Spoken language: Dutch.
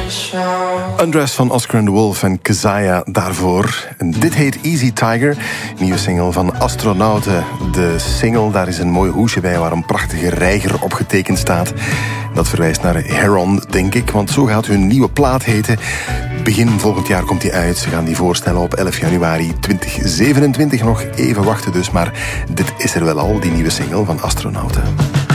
Undress van Oscar and the Wolf en Keziah daarvoor. En dit heet Easy Tiger, nieuwe single van Astronauten. De single, daar is een mooi hoesje bij waar een prachtige reiger op getekend staat. Dat verwijst naar Heron, denk ik, want zo gaat hun nieuwe plaat heten. Begin volgend jaar komt die uit. Ze gaan die voorstellen op 11 januari 2027. Nog even wachten dus, maar dit is er wel al, die nieuwe single van Astronauten.